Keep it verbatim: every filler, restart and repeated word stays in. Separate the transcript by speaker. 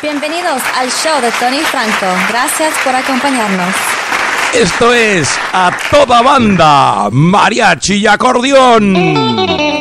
Speaker 1: Bienvenidos al show de Tony Franco. Gracias por acompañarnos.
Speaker 2: Esto es A Toda Banda, Mariachi y Acordeón.